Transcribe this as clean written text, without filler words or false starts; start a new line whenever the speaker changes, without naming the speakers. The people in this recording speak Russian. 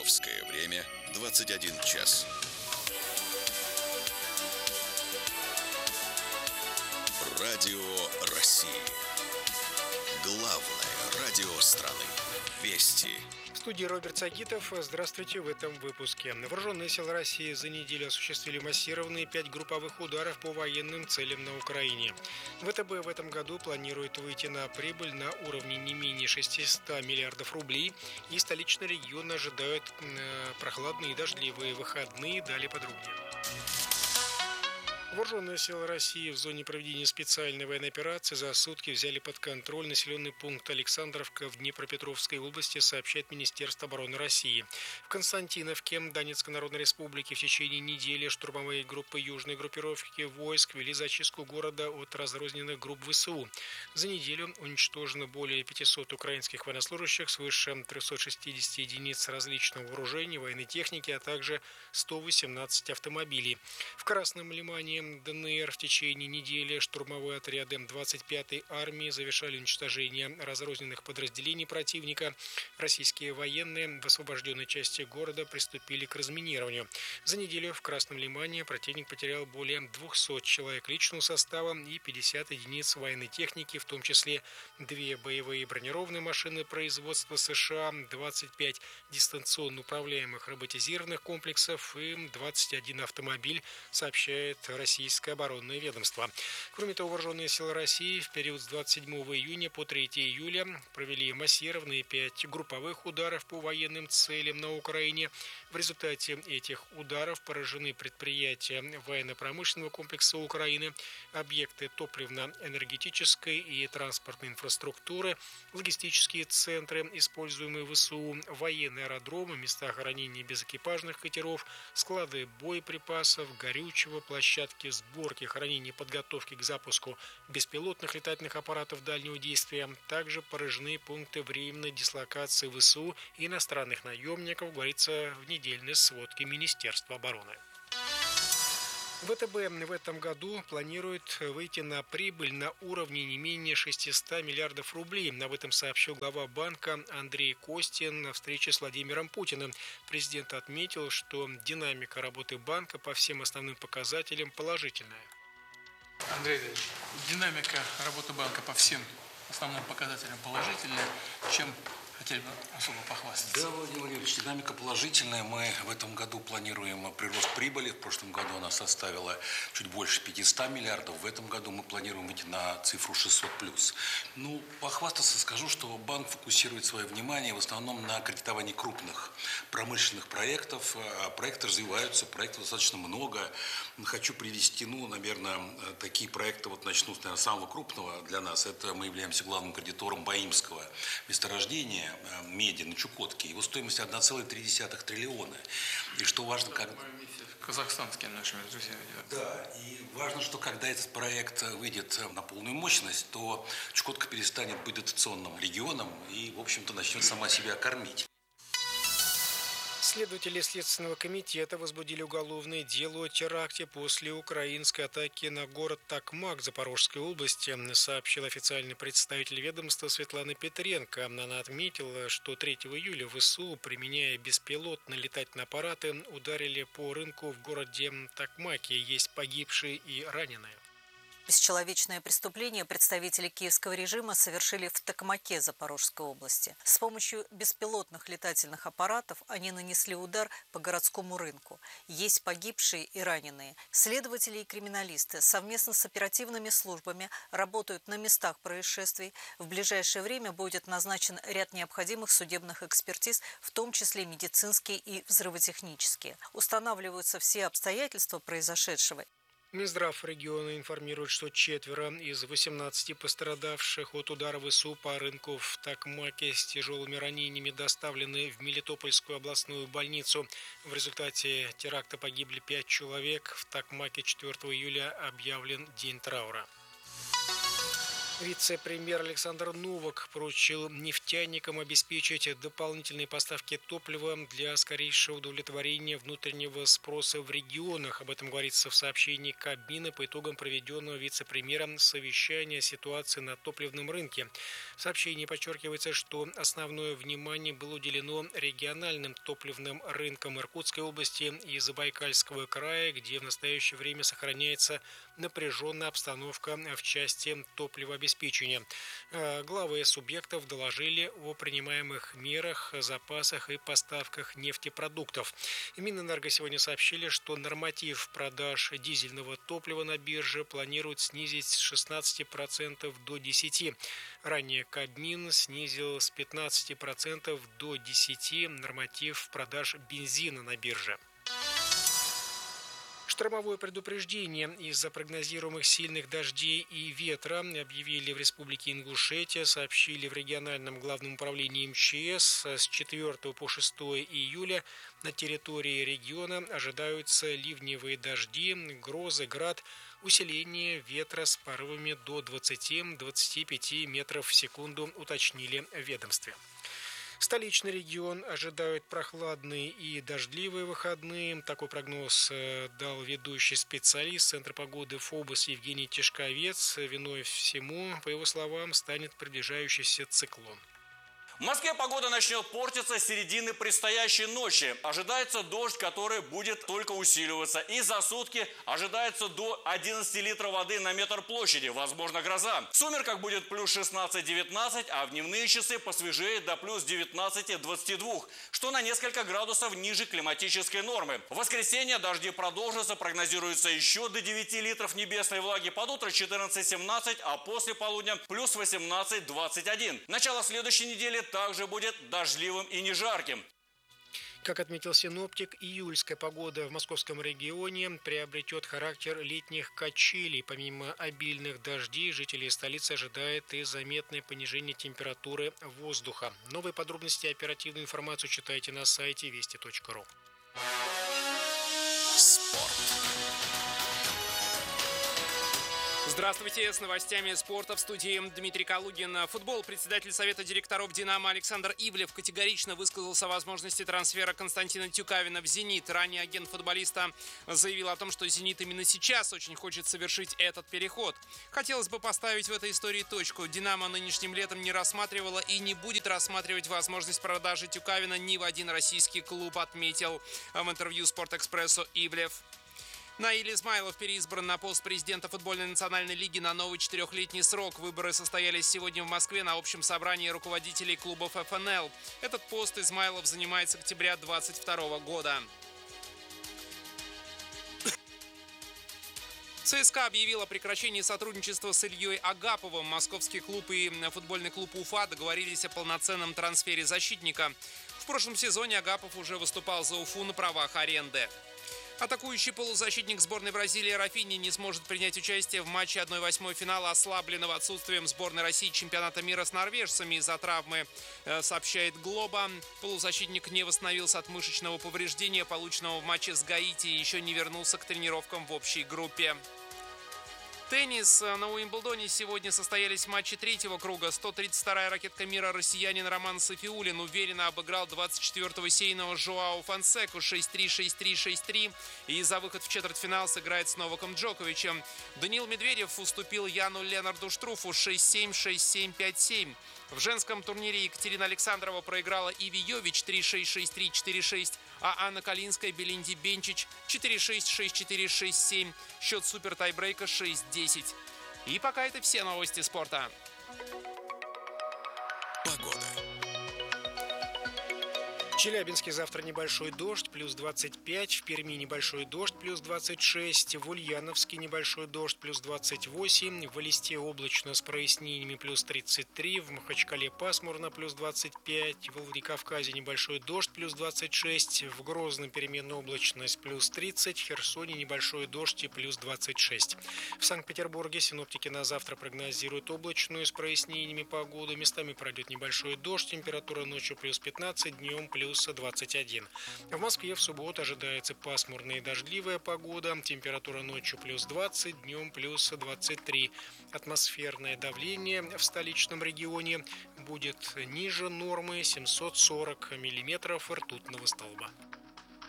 Московское время 21 час. Радио России. Главное радио страны. Вести.
В студии Роберт Сагитов. Здравствуйте в этом выпуске. Вооруженные силы России за неделю осуществили массированные 5 групповых ударов по военным целям на Украине. ВТБ в этом году планирует выйти на прибыль на уровне не менее 600 миллиардов рублей, и столичный регион ожидают прохладные и дождливые выходные. Далее подробнее. Вооруженные силы России в зоне проведения специальной военной операции за сутки взяли под контроль населенный пункт Александровка в Днепропетровской области, сообщает Министерство обороны России. В Константиновке Донецкой Народной Республики в течение недели штурмовые группы южной группировки войск вели зачистку города от разрозненных групп ВСУ. За неделю уничтожено более 500 украинских военнослужащих, свыше 360 единиц различного вооружения, военной техники, а также 118 автомобилей. В Красном Лимане ДНР в течение недели штурмовые отряды 25-й армии завершали уничтожение разрозненных подразделений противника. Российские военные в освобожденной части города приступили к разминированию. За неделю в Красном Лимане противник потерял более 200 человек личного состава и 50 единиц военной техники, в том числе 2 боевые бронированные машины производства США, 25 дистанционно управляемых роботизированных комплексов и 21 автомобиль, сообщает Российское оборонное ведомство. Кроме того, вооруженные силы России в период с 27 июня по 3 июля провели массированные 5 групповых ударов по военным целям на Украине. В результате этих ударов поражены предприятия военно-промышленного комплекса Украины, объекты топливно-энергетической и транспортной инфраструктуры, логистические центры, используемые ВСУ, военные аэродромы, места хранения безэкипажных катеров, склады боеприпасов, горючего, площадки сборки, хранения и подготовки к запуску беспилотных летательных аппаратов дальнего действия. Также поражены пункты временной дислокации ВСУ и иностранных наемников, говорится в недельной сводке Министерства обороны. ВТБ в этом году планирует выйти на прибыль на уровне не менее 600 миллиардов рублей. Об этом сообщил глава банка Андрей Костин на встрече с Владимиром Путиным. Президент отметил, что динамика работы банка по всем основным показателям положительная.
Андрей Ильич, динамика работы банка по всем основным показателям положительная. Чем хотели бы особо похвастаться?
Да, Владимир Владимирович, динамика положительная. Мы в этом году планируем прирост прибыли. В прошлом году она составила чуть больше 500 миллиардов. В этом году мы планируем выйти на цифру 600+. Ну, похвастаться скажу, что банк фокусирует свое внимание в основном на кредитовании крупных промышленных проектов. Проекты развиваются, проектов достаточно много. Хочу привести, наверное, такие проекты, начну с самого крупного для нас. Это мы являемся главным кредитором Баимского месторождения меди на Чукотке. Его стоимость 1,3 триллиона. И что важно,
казахстанские нашими друзьями.
Да, и важно, что когда этот проект выйдет на полную мощность, то Чукотка перестанет быть дотационным регионом и, в общем-то, начнет сама себя кормить.
Следователи Следственного комитета возбудили уголовное дело о теракте после украинской атаки на город Токмак Запорожской области, сообщил официальный представитель ведомства Светлана Петренко. Она отметила, что 3 июля ВСУ, применяя беспилотные летательные аппараты, ударили по рынку в городе Токмаке. Есть погибшие и раненые.
Бесчеловечное преступление представители киевского режима совершили в Токмаке Запорожской области. С помощью беспилотных летательных аппаратов они нанесли удар по городскому рынку. Есть погибшие и раненые. Следователи и криминалисты совместно с оперативными службами работают на местах происшествий. В ближайшее время будет назначен ряд необходимых судебных экспертиз, в том числе медицинские и взрывотехнические. Устанавливаются все обстоятельства произошедшего.
Минздрав региона информирует, что 4 из 18 пострадавших от удара ВСУ по рынку в Токмаке с тяжелыми ранениями доставлены в Мелитопольскую областную больницу. В результате теракта погибли 5 человек. В Токмаке 4 июля объявлен день траура. Вице-премьер Александр Новак поручил нефтяникам обеспечить дополнительные поставки топлива для скорейшего удовлетворения внутреннего спроса в регионах. Об этом говорится в сообщении Кабмина по итогам проведенного вице-премьером совещания о ситуации на топливном рынке. В сообщении подчеркивается, что основное внимание было уделено региональным топливным рынкам Иркутской области и Забайкальского края, где в настоящее время сохраняется напряженная обстановка в части топливообеспечения. Главы субъектов доложили о принимаемых мерах, запасах и поставках нефтепродуктов. Минэнерго сегодня сообщили, что норматив продаж дизельного топлива на бирже планируют снизить с 16% до 10%. Ранее Кабмин снизил с 15% до 10% норматив продаж бензина на бирже. Штормовое предупреждение из-за прогнозируемых сильных дождей и ветра объявили в Республике Ингушетия, сообщили в региональном главном управлении МЧС. С 4 по 6 июля на территории региона ожидаются ливневые дожди, грозы, град, усиление ветра с порывами до 20-25 метров в секунду, уточнили в ведомстве. Столичный регион ожидают прохладные и дождливые выходные. Такой прогноз дал ведущий специалист Центра погоды ФОБОС Евгений Тишковец. Виной всему, по его словам, станет приближающийся циклон.
В Москве погода начнет портиться с середины предстоящей ночи. Ожидается дождь, который будет только усиливаться. И за сутки ожидается до 11 литров воды на метр площади. Возможно, гроза. В сумерках будет плюс 16-19, а в дневные часы посвежеет до плюс 19-22, что на несколько градусов ниже климатической нормы. В воскресенье дожди продолжатся. Прогнозируется еще до 9 литров небесной влаги. Под утро 14-17, а после полудня плюс 18-21. Начало следующей недели также будет дождливым и не жарким.
Как отметил синоптик, июльская погода в московском регионе приобретет характер летних качелей. Помимо обильных дождей, жители столицы ожидают и заметное понижение температуры воздуха. Новые подробности и оперативную информацию читайте на сайте вести.ру.
Спорт.
Здравствуйте, с новостями спорта в студии Дмитрий Калугин. Футбол. Председатель Совета директоров «Динамо» Александр Ивлев категорично высказался о возможности трансфера Константина Тюкавина в «Зенит». Ранее агент футболиста заявил о том, что «Зенит» именно сейчас очень хочет совершить этот переход. Хотелось бы поставить в этой истории точку. «Динамо» нынешним летом не рассматривала и не будет рассматривать возможность продажи Тюкавина ни в один российский клуб, отметил в интервью «Спортэкспрессу» Ивлев. Наиль Измайлов переизбран на пост президента футбольной национальной лиги на новый 4-летний срок. Выборы состоялись сегодня в Москве на общем собрании руководителей клубов ФНЛ. Этот пост Измайлов занимает с октября 2022 года. ЦСКА объявил о прекращении сотрудничества с Ильей Агаповым. Московский клуб и футбольный клуб Уфа договорились о полноценном трансфере защитника. В прошлом сезоне Агапов уже выступал за Уфу на правах аренды. Атакующий полузащитник сборной Бразилии Рафини не сможет принять участие в матче 1/8 финала, ослабленного отсутствием сборной России чемпионата мира с норвежцами из-за травмы, сообщает Глоба. Полузащитник не восстановился от мышечного повреждения, полученного в матче с Гаити, и еще не вернулся к тренировкам в общей группе. Теннис. На Уимблдоне сегодня состоялись матчи третьего круга. 132-я ракетка мира россиянин Роман Сафиуллин уверенно обыграл 24-го сейного Жоао Фонсеку 6-3, 6-3, 6-3. И за выход в четвертьфинал сыграет с Новаком Джоковичем. Даниил Медведев уступил Яну Ленарду Штруфу 6-7, 6-7, 5-7. В женском турнире Екатерина Александрова проиграла Иви Йович 3-6, 6-3, 4-6, а Анна Калинская Белинди Бенчич 4-6, 6-4, 6-7. Счет супер тайбрейка 6-10. И пока это все новости спорта.
Погода.
В Челябинске завтра небольшой дождь, плюс 25. В Перми небольшой дождь, плюс 26. В Ульяновске небольшой дождь, плюс 28. В Элисте облачно с прояснениями, плюс 33. В Махачкале пасмурно, плюс 25. В Владикавказе небольшой дождь, плюс 26. В Грозном переменная облачность, плюс 30. В Херсоне небольшой дождь и плюс 26. В Санкт-Петербурге синоптики на завтра прогнозируют облачную с прояснениями погоду. Местами пройдет небольшой дождь, температура ночью плюс 15, днем плюс плюс 21. В Москве в субботу ожидается пасмурная и дождливая погода. Температура ночью плюс 20, днем плюс 23. Атмосферное давление в столичном регионе будет ниже нормы 740 миллиметров ртутного столба.